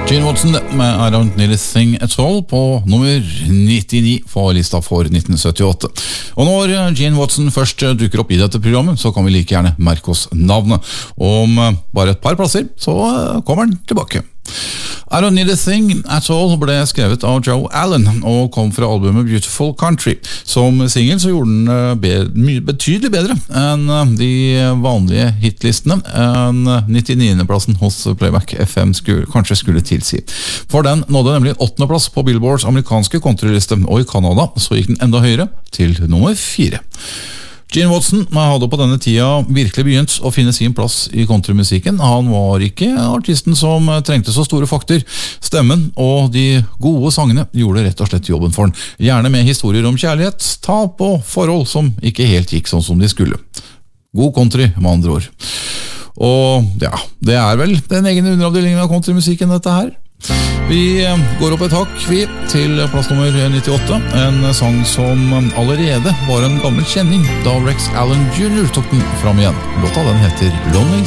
Gene Watson med I Don't Need a Thing At All på nummer 99 på lista for 1978. Og når Gene Watson først dukker opp i dette programmet, så kan vi like gjerne merke oss navnet. Om bare et par plasser, så kommer han tilbake. I Don't Need a Thing At All ble skrevet av Joe Allen og kom fra albumet Beautiful Country. Som single så gjorde den betydelig bedre enn de vanlige hitlistene enn 99. plassen hos Playback FM kanskje skulle tilsi. For den nådde nemlig 8. plass på Billboards amerikanske countryliste, og i Canada så gikk den enda høyere til nummer 4. Gene Watson hadde på denne tida virkelig begynt å finne sin plass i countrymusikken. Han var ikke artisten som trengte så store fakter. Stemmen og de gode sangene gjorde rett og slett jobben for han. Gjerne med historier om kjærlighet, tap og forhold som ikke helt gikk sånn som de skulle. God country, med andre ord. Og ja, det vel den egen underavdelingen av countrymusikken dette her. Vi går opp et hakk til plass nummer 98, en sang som allerede var en gammel kjenning da Rex Allen Jr. tok den fram igjen. Låta den heter Lonely